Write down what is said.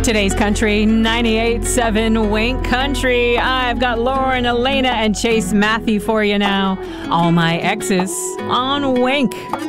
Today's country, 98.7 Wink Country. I've got Lauren, Elena, and Chase Matthew for you now. All my exes on Wink.